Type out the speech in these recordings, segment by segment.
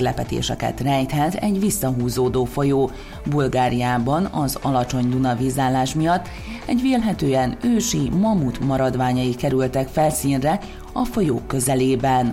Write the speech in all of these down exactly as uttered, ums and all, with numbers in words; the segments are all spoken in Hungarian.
meglepetéseket rejthet egy visszahúzódó folyó. Bulgáriában az alacsony Duna vízállás miatt egy vélhetően ősi mamut maradványai kerültek felszínre a folyó közelében.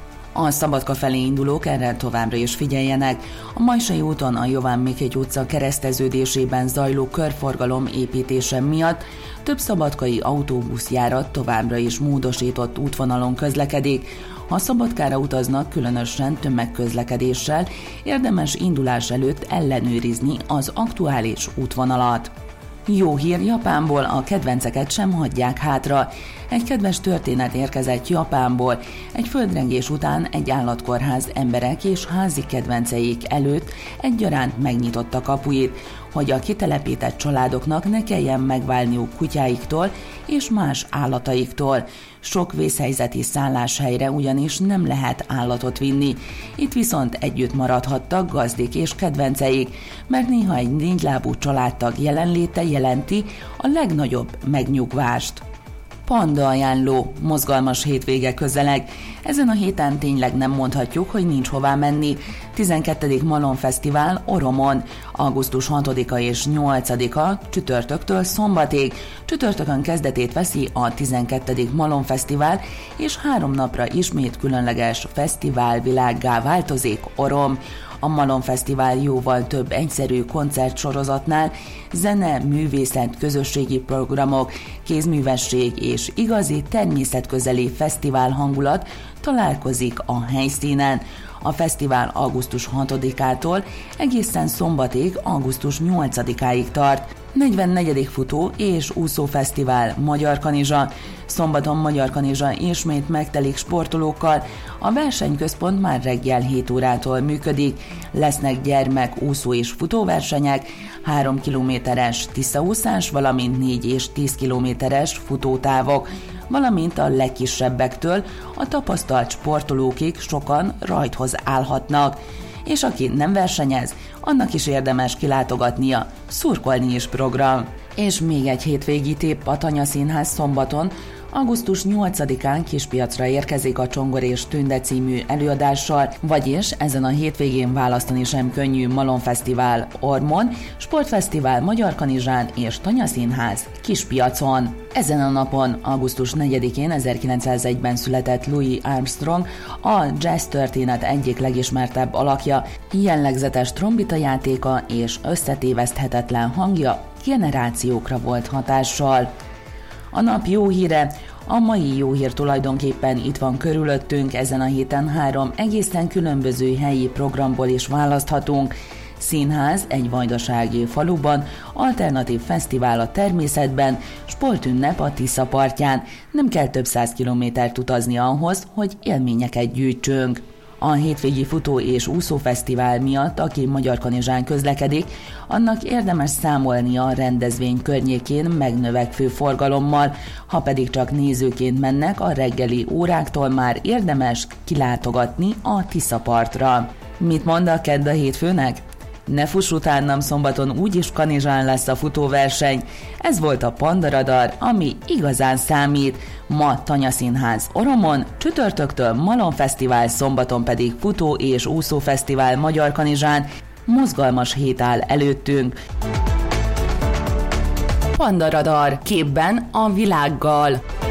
A Szabadka felé indulók erre továbbra is figyeljenek. A Majsai úton a Jován Mikéty utca kereszteződésében zajló körforgalom építése miatt több szabadkai autóbuszjárat továbbra is módosított útvonalon közlekedik. Ha Szabadkára utaznak, különösen tömegközlekedéssel, érdemes indulás előtt ellenőrizni az aktuális útvonalat. Jó hír Japánból, a kedvenceket sem hagyják hátra. Egy kedves történet érkezett Japánból. Egy földrengés után egy állatkórház emberek és házi kedvenceik előtt egyaránt megnyitotta kapuit, hogy a kitelepített családoknak ne kelljen megválniuk kutyáiktól és más állataiktól. Sok vészhelyzeti szálláshelyre ugyanis nem lehet állatot vinni. Itt viszont együtt maradhattak gazdik és kedvenceik, mert néha egy négylábú családtag jelenléte jelenti a legnagyobb megnyugvást. Panda ajánló, mozgalmas hétvége közeleg. Ezen a héten tényleg nem mondhatjuk, hogy nincs hová menni. tizenkettedik Malom Fesztivál Oromon, augusztus hatodika és nyolcadika csütörtöktől szombatig. Csütörtökön kezdetét veszi a tizenkettedik Malom Fesztivál, és három napra ismét különleges fesztiválvilággá változik Orom. A Malom Fesztivál jóval több egyszerű koncertsorozatnál zene, művészet, közösségi programok, kézművesség és igazi természetközeli fesztivál hangulat találkozik a helyszínen. A fesztivál augusztus hatodikától egészen szombatig, augusztus nyolcadikáig tart. negyvennegyedik futó és úszófesztivál Magyarkanizsa. Szombaton Magyarkanizsa ismét megtelik sportolókkal. A versenyközpont már reggel hét órától működik. Lesznek gyermek, úszó és futóversenyek, három kilométeres tiszaúszás, valamint négy és tíz kilométeres futótávok, valamint a legkisebbektől a tapasztalt sportolókig sokan rajthoz állhatnak. És aki nem versenyez, annak is érdemes kilátogatnia, szurkolni is program. És még egy hétvégi tipp: a Tanya Színház szombaton, augusztus nyolcadikán Kispiacra érkezik a Csongor és Tünde című előadással, vagyis ezen a hétvégén választani sem könnyű: Malom Fesztivál Ormon, Sportfesztivál Magyarkanizsán és Tanya Színház Kispiacon. Ezen a napon, augusztus negyedikén ezerkilencszázegyben született Louis Armstrong, a jazz történet egyik legismertebb alakja, jellegzetes trombitajátéka és összetéveszthetetlen hangja generációkra volt hatással. A nap jó híre: a mai jó hír tulajdonképpen itt van körülöttünk. Ezen a héten három egészen különböző helyi programból is választhatunk. Színház egy vajdasági faluban, alternatív fesztivál a természetben, sportünnep a Tisza partján. Nem kell több száz kilométert utazni ahhoz, hogy élményeket gyűjtsünk. A hétvégi futó- és úszófesztivál miatt, aki Magyarkanizsán közlekedik, annak érdemes számolnia a rendezvény környékén megnövekvő forgalommal, ha pedig csak nézőként mennek, a reggeli óráktól már érdemes kilátogatni a Tiszapartra. Mit mond a kedd a hétfőnek? Ne fuss utánam, szombaton úgyis Kanizsán lesz a futóverseny. Ez volt a Panda Radar, ami igazán számít. Ma Tanya Színház Oromon, csütörtöktől Malom Fesztivál, szombaton pedig futó- és úszófesztivál Magyarkanizsán. Mozgalmas hét áll előttünk. Panda Radar, képben a világgal.